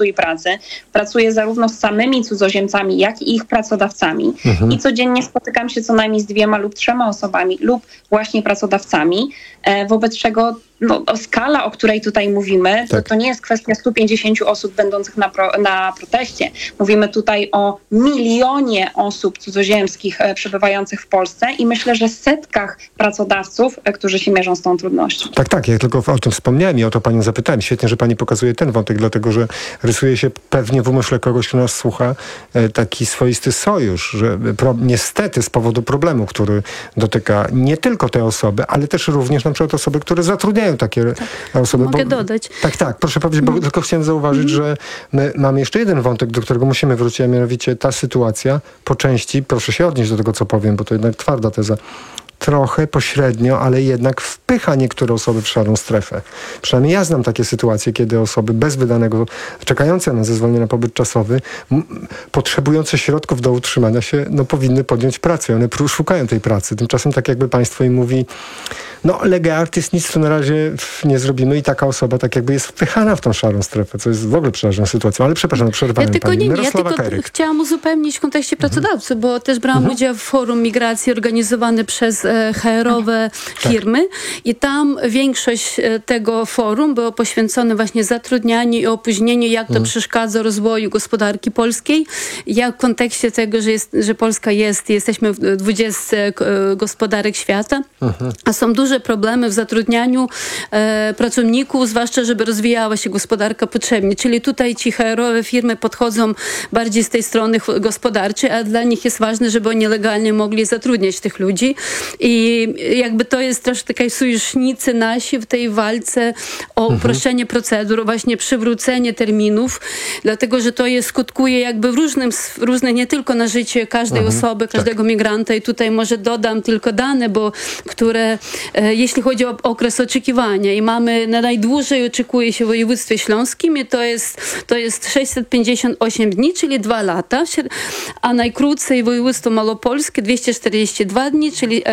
Kontaktu i Pracy. Pracuję zarówno z samymi cudzoziemcami, jak i ich pracodawcami. I codziennie spotykam się co najmniej z 2 lub 3 osobami lub właśnie pracodawcami, wobec czego skala, o której tutaj mówimy, to nie jest kwestia 150 osób będących na proteście. Mówimy tutaj o milionie osób cudzoziemskich przebywających w Polsce i myślę, że setkach pracodawców, którzy się mierzą z tą trudnością. Tak. Ja tylko o tym wspomniałem i o to panią zapytałem. Świetnie, że pani pokazuje ten wątek, dlatego że rysuje się pewnie w umyśle kogoś, kto nas słucha, taki swoisty sojusz, że niestety z powodu problemu, który dotyka nie tylko te osoby, ale też również na przykład osoby, które zatrudniają takie osoby. Mogę dodać. Tak, proszę powiedzieć, bo tylko chciałem zauważyć, że my mamy jeszcze jeden wątek, do którego musimy wrócić, a mianowicie ta sytuacja po części, proszę się odnieść do tego, co powiem, bo to jednak twarda teza, trochę pośrednio, ale jednak wpycha niektóre osoby w szarą strefę. Przynajmniej ja znam takie sytuacje, kiedy osoby bez wydanego, czekające na zezwolenie na pobyt czasowy, potrzebujące środków do utrzymania się, powinny podjąć pracę. One szukają tej pracy. Tymczasem tak jakby państwo im mówi, lege artis, nic tu na razie nie zrobimy i taka osoba tak jakby jest wpychana w tą szarą strefę, co jest w ogóle przerażającą sytuacją. Ale przepraszam, przerwałem pani. Ja tylko chciałam uzupełnić w kontekście pracodawców, bo też brałam udział w forum migracji organizowane przez HR-owe firmy i tam większość tego forum było poświęcone właśnie zatrudnianiu i opóźnieniu, jak to przeszkadza rozwoju gospodarki polskiej, jak w kontekście tego, że Polska jesteśmy w 20 gospodarek świata, a są duże problemy w zatrudnianiu pracowników, zwłaszcza żeby rozwijała się gospodarka potrzebnie. Czyli tutaj ci HR-owe firmy podchodzą bardziej z tej strony gospodarczej, a dla nich jest ważne, żeby oni legalnie mogli zatrudniać tych ludzi. I jakby to jest też takiej sojusznicy nasi w tej walce o uproszczenie procedur, właśnie przywrócenie terminów, dlatego, że to skutkuje jakby w różne nie tylko na życie każdej osoby, każdego migranta i tutaj może dodam tylko dane, które jeśli chodzi o okres oczekiwania i mamy najdłużej oczekuje się w województwie śląskim i to jest 658 dni, czyli 2 lata, a najkrócej województwo malopolskie 242 dni, czyli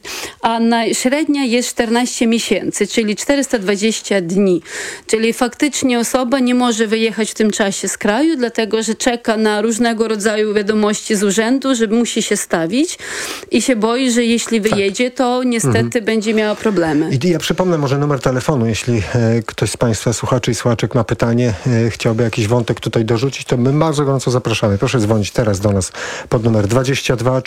a średnia jest 14 miesięcy, czyli 420 dni. Czyli faktycznie osoba nie może wyjechać w tym czasie z kraju, dlatego że czeka na różnego rodzaju wiadomości z urzędu, że musi się stawić i się boi, że jeśli wyjedzie, to niestety będzie miała problemy. I ja przypomnę może numer telefonu, jeśli ktoś z państwa słuchaczy i słuchaczek ma pytanie, chciałby jakiś wątek tutaj dorzucić, to my bardzo gorąco zapraszamy. Proszę dzwonić teraz do nas pod numer 22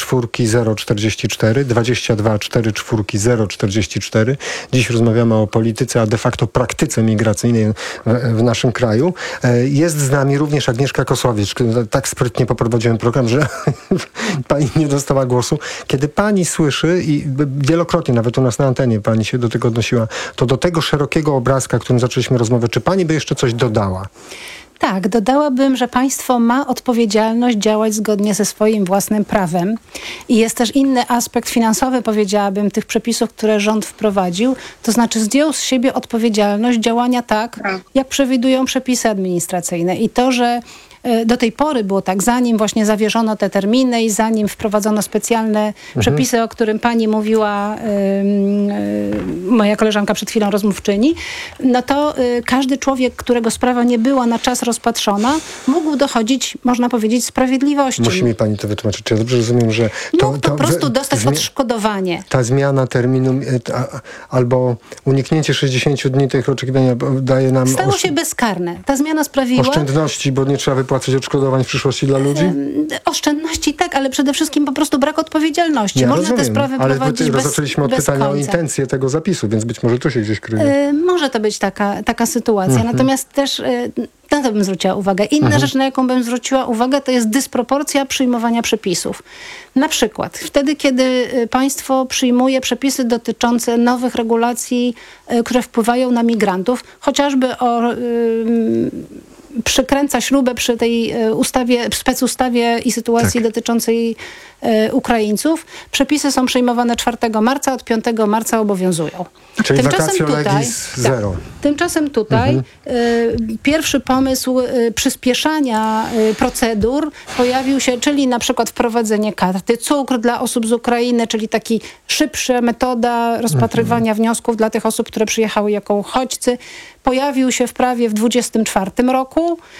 44 044 22 44 044. Dziś rozmawiamy o polityce, a de facto praktyce migracyjnej w naszym kraju. Jest z nami również Agnieszka Kosłowicz. Tak sprytnie poprowadziłem program, że pani nie dostała głosu. Kiedy pani słyszy i wielokrotnie nawet u nas na antenie pani się do tego odnosiła, to do tego szerokiego obrazka, którym zaczęliśmy rozmowę, czy pani by jeszcze coś dodała? Tak, dodałabym, że państwo ma odpowiedzialność działać zgodnie ze swoim własnym prawem. I jest też inny aspekt finansowy, powiedziałabym, tych przepisów, które rząd wprowadził. To znaczy zdjął z siebie odpowiedzialność działania tak, jak przewidują przepisy administracyjne. I to, że do tej pory było tak, zanim właśnie zawieszono te terminy i zanim wprowadzono specjalne przepisy, o którym pani mówiła, moja koleżanka przed chwilą rozmówczyni, no to każdy człowiek, którego sprawa nie była na czas rozpatrzona, mógł dochodzić, można powiedzieć, sprawiedliwości. Musi mi pani to wytłumaczyć. Czy ja dobrze rozumiem, że mógł po prostu dostać odszkodowanie. Ta zmiana terminu albo uniknięcie 60 dni tych oczekiwania daje nam... Stało się bezkarne. Ta zmiana sprawiła... Oszczędności, bo nie trzeba wypłacać odszkodowań w przyszłości dla ludzi? Oszczędności tak, ale przede wszystkim po prostu brak odpowiedzialności. Ja można rozumiem, te sprawy prowadzić bez zaczęliśmy od pytania o intencję tego zapisu, więc być może tu się gdzieś kryje. Może to być taka sytuacja. Natomiast też na to bym zwróciła uwagę. Inna rzecz, na jaką bym zwróciła uwagę, to jest dysproporcja przyjmowania przepisów. Na przykład wtedy, kiedy państwo przyjmuje przepisy dotyczące nowych regulacji, które wpływają na migrantów, chociażby o... przykręca śrubę przy tej specustawie i sytuacji dotyczącej Ukraińców. Przepisy są przyjmowane 4 marca, od 5 marca obowiązują. Czyli vacatio legis zero. Tymczasem tutaj pierwszy pomysł przyspieszania procedur pojawił się, czyli na przykład wprowadzenie karty cukr dla osób z Ukrainy, czyli taki szybsza metoda rozpatrywania wniosków dla tych osób, które przyjechały jako uchodźcy. Pojawił się w prawie w 24 roku.